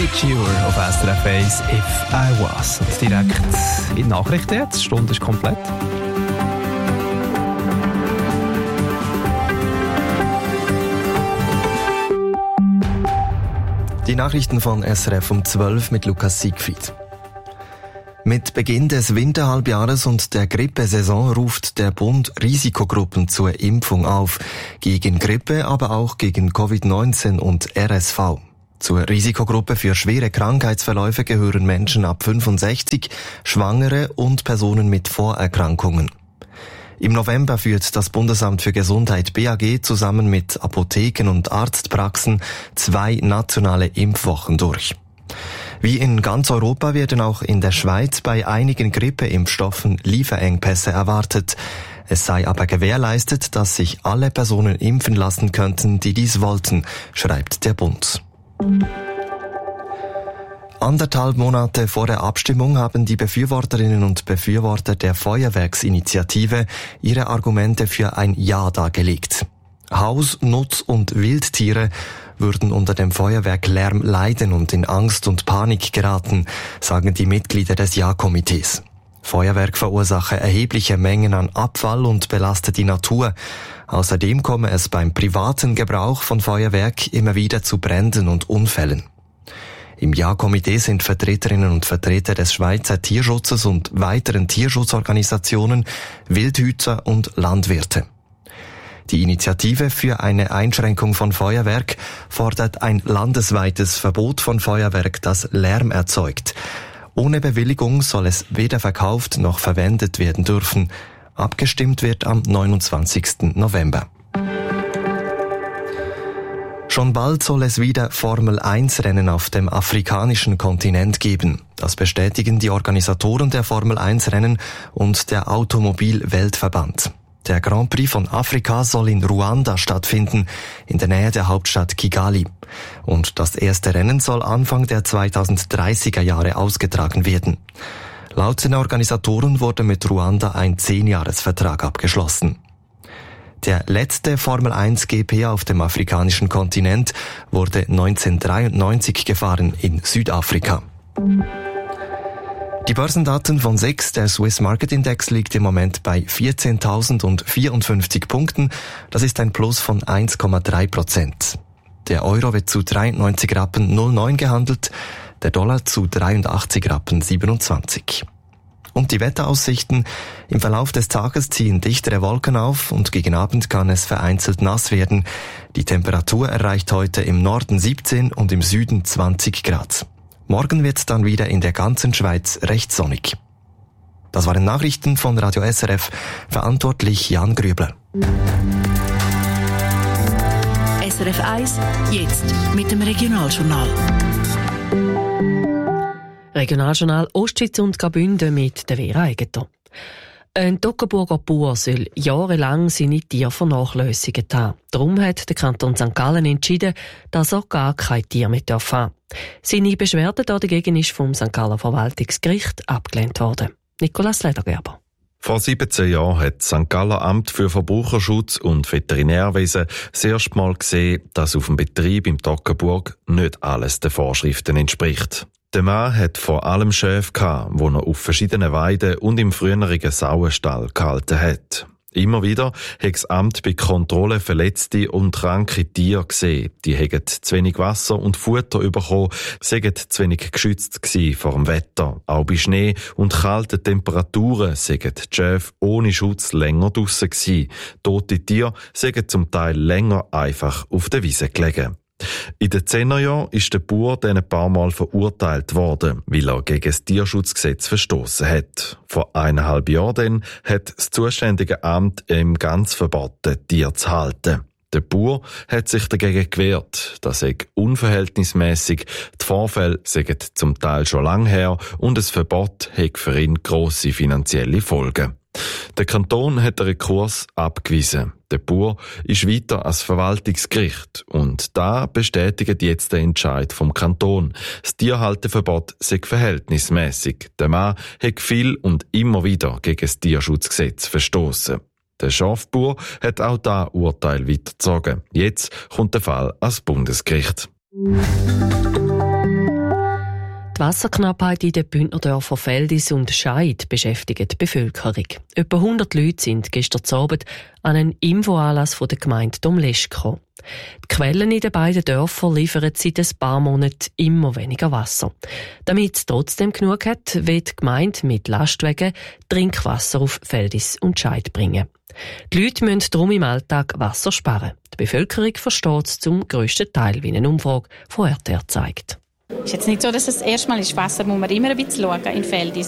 Cure auf SRF 1, If I Was. Und direkt in die Nachrichten jetzt. Die Stunde ist komplett. Die Nachrichten von SRF um 12 mit Lukas Siegfried. Mit Beginn des Winterhalbjahres und der Grippesaison ruft der Bund Risikogruppen zur Impfung auf. Gegen Grippe, aber auch gegen Covid-19 und RSV. Zur Risikogruppe für schwere Krankheitsverläufe gehören Menschen ab 65, Schwangere und Personen mit Vorerkrankungen. Im November führt das Bundesamt für Gesundheit BAG zusammen mit Apotheken und Arztpraxen 2 nationale Impfwochen durch. Wie in ganz Europa werden auch in der Schweiz bei einigen Grippeimpfstoffen Lieferengpässe erwartet. Es sei aber gewährleistet, dass sich alle Personen impfen lassen könnten, die dies wollten, schreibt der Bund. 1,5 Monate vor der Abstimmung haben die Befürworterinnen und Befürworter der Feuerwerksinitiative ihre Argumente für ein Ja dargelegt. Haus-, Nutz- und Wildtiere würden unter dem Feuerwerklärm leiden und in Angst und Panik geraten, sagen die Mitglieder des Ja-Komitees. Feuerwerk verursache erhebliche Mengen an Abfall und belaste die Natur. Außerdem komme es beim privaten Gebrauch von Feuerwerk immer wieder zu Bränden und Unfällen. Im Ja-Komitee sind Vertreterinnen und Vertreter des Schweizer Tierschutzes und weiteren Tierschutzorganisationen, Wildhüter und Landwirte. Die Initiative für eine Einschränkung von Feuerwerk fordert ein landesweites Verbot von Feuerwerk, das Lärm erzeugt. Ohne Bewilligung soll es weder verkauft noch verwendet werden dürfen. Abgestimmt wird am 29. November. Schon bald soll es wieder Formel-1-Rennen auf dem afrikanischen Kontinent geben. Das bestätigen die Organisatoren der Formel-1-Rennen und der Automobil-Weltverband. Der Grand Prix von Afrika soll in Ruanda stattfinden, in der Nähe der Hauptstadt Kigali. Und das erste Rennen soll Anfang der 2030er Jahre ausgetragen werden. Laut den Organisatoren wurde mit Ruanda ein 10-Jahres-Vertrag abgeschlossen. Der letzte Formel-1 GP auf dem afrikanischen Kontinent wurde 1993 gefahren in Südafrika. Die Börsendaten von SIX, der Swiss Market Index, liegt im Moment bei 14.054 Punkten. Das ist ein Plus von 1,3%. Der Euro wird zu 93 Rappen 09 gehandelt, der Dollar zu 83 Rappen 27. Und die Wetteraussichten: Im Verlauf des Tages ziehen dichtere Wolken auf und gegen Abend kann es vereinzelt nass werden. Die Temperatur erreicht heute im Norden 17 und im Süden 20 Grad. Morgen wird es dann wieder in der ganzen Schweiz recht sonnig. Das waren Nachrichten von Radio SRF, verantwortlich Jan Grübler. SRF 1, jetzt mit dem Regionaljournal. Regionaljournal Ostschweiz und Graubünden mit der Vera Egeter. Ein Toggenburger Bauer soll jahrelang seine Tiere vernachlässigt haben. Darum hat der Kanton St. Gallen entschieden, dass er gar kein Tier mehr haben darf. Seine Beschwerde dagegen ist vom St. Galler Verwaltungsgericht abgelehnt worden. Nicolas Ledergerber. Vor 17 Jahren hat das St. Galler Amt für Verbraucherschutz und Veterinärwesen das erste Mal gesehen, dass auf dem Betrieb im Toggenburg nicht alles den Vorschriften entspricht. Der Mann hat vor allem Schäfe gehabt, die er auf verschiedenen Weiden und im früheren Sauenstall gehalten hat. Immer wieder hat das Amt bei Kontrollen verletzte und kranke Tiere gesehen. Die hätten zu wenig Wasser und Futter bekommen, seien zu wenig geschützt gewesen vor dem Wetter. Auch bei Schnee und kalten Temperaturen seien die Schäfe ohne Schutz länger draussen gewesen. Tote Tiere seien zum Teil länger einfach auf der Wiese gelegen. In den 10er Jahren ist der Bauer dann ein paar Mal verurteilt worden, weil er gegen das Tierschutzgesetz verstoßen hat. Vor 1,5 Jahren dann hat das zuständige Amt ihm ganz verboten, Tiere zu halten. Der Bauer hat sich dagegen gewehrt. Das sei unverhältnismäßig. Die Vorfälle seien zum Teil schon lang her und das Verbot hat für ihn grosse finanzielle Folgen. Der Kanton hat den Rekurs abgewiesen. Der Bauer ist weiter als Verwaltungsgericht und da bestätigt jetzt den Entscheid vom Kanton. Das Tierhalteverbot sei verhältnismäßig. Der Mann hat viel und immer wieder gegen das Tierschutzgesetz verstoßen. Der Schafbauer hat auch das Urteil weitergezogen. Jetzt kommt der Fall ans Bundesgericht. Die Wasserknappheit in den Bündnerdörfern Feldis und Scheid beschäftigt die Bevölkerung. Etwa 100 Leute sind gestern Abend an einen Infoanlass der Gemeinde Domleschg gekommen. Die Quellen in den beiden Dörfern liefern seit ein paar Monaten immer weniger Wasser. Damit es trotzdem genug hat, will die Gemeinde mit Lastwagen Trinkwasser auf Feldis und Scheid bringen. Die Leute müssen darum im Alltag Wasser sparen. Die Bevölkerung versteht es zum grössten Teil, wie eine Umfrage von RTR zeigt. Es ist jetzt nicht so, dass es das erste Mal ist. Wasser muss man immer ein bisschen schauen in Feldis.